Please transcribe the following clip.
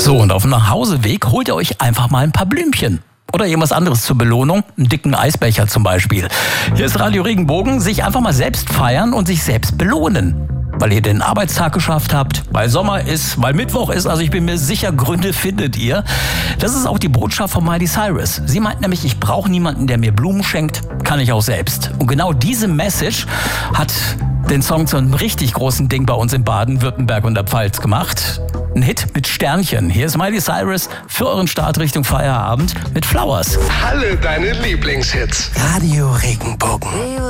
So, und auf dem Nachhauseweg holt ihr euch einfach mal ein paar Blümchen. Oder irgendwas anderes zur Belohnung, einen dicken Eisbecher zum Beispiel. Hier ist Radio Regenbogen, sich einfach mal selbst feiern und sich selbst belohnen. Weil ihr den Arbeitstag geschafft habt, weil Sommer ist, weil Mittwoch ist, also ich bin mir sicher, Gründe findet ihr. Das ist auch die Botschaft von Miley Cyrus. Sie meint nämlich, ich brauche niemanden, der mir Blumen schenkt, kann ich auch selbst. Und genau diese Message hat den Song zu einem richtig großen Ding bei uns in Baden-Württemberg und der Pfalz gemacht. Ein Hit mit Sternchen. Hier ist Miley Cyrus für euren Start Richtung Feierabend mit Flowers. Alle deine Lieblingshits. Radio Regenbogen.